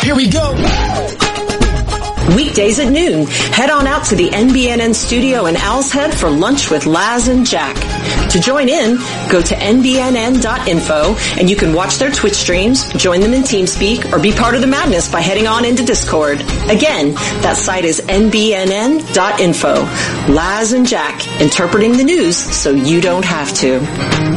Here we go. Weekdays at noon, head on out to the NBNN studio in Owl's Head for lunch with Laz and Jack. To join in, go to nbnn.info and you can watch their Twitch streams, join them in TeamSpeak, or be part of the madness by heading on into Discord. Again, that site is nbnn.info. Laz and Jack, interpreting the news so you don't have to.